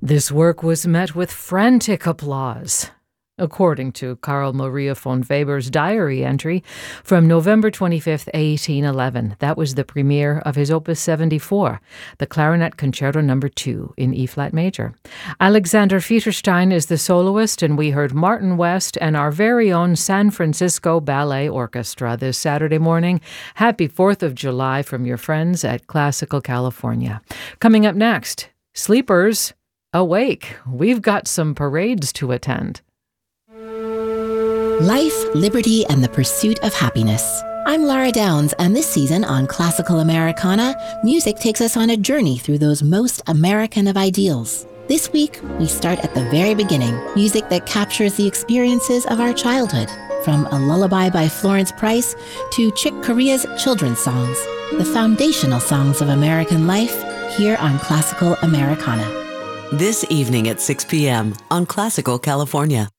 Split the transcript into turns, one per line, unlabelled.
This work was met with frantic applause. According to Carl Maria von Weber's diary entry from November 25, 1811, that was the premiere of his Opus 74, the Clarinet Concerto No. 2 in E-flat major. Alexander Fieterstein is the soloist, and we heard Martin West and our very own San Francisco Ballet Orchestra this Saturday morning. Happy 4th of July from your friends at Classical California. Coming up next, sleepers, awake. We've got some parades to attend.
Life, liberty, and the pursuit of happiness. I'm Laura Downs, and this season on Classical Americana, music takes us on a journey through those most American of ideals. This week, we start at the very beginning, music that captures the experiences of our childhood, from A Lullaby by Florence Price to Chick Corea's children's songs, the foundational songs of American life, here on Classical Americana.
This evening at 6 p.m. on Classical California.